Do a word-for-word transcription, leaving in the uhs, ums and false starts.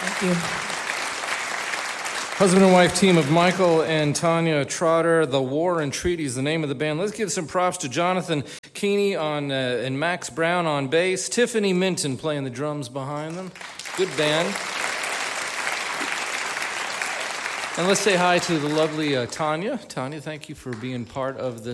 Thank you. Husband and wife team of Michael and Tanya Trotter, The War and Treaty is the name of the band. Let's give some props to Jonathan Keeney on uh, and Max Brown on bass, Tiffany Minton playing the drums behind them. Good band. And let's say hi to the lovely uh, Tanya. Tanya, thank you for being part of this.